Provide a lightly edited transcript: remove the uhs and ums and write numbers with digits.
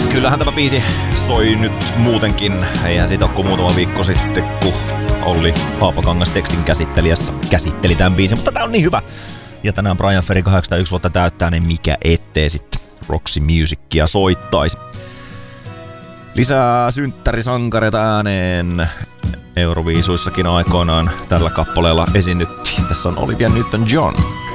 Kyllähän tämä biisi soi nyt muutenkin. Eihän siitä ole kuin muutama viikko sitten, kun Olli Haapakangas tekstin käsittelijässä käsitteli tämän biisin. Mutta tää on niin hyvä. Ja tänään Bryan Ferry 81 vuotta täyttää, niin mikä ettei sitten Roxy Musicia soittaisi. Lisää synttärisankareita ääneen. Euroviisuissakin aikoinaan tällä kappaleella esiinnyttiin. Tässä on Olivia Newton-John.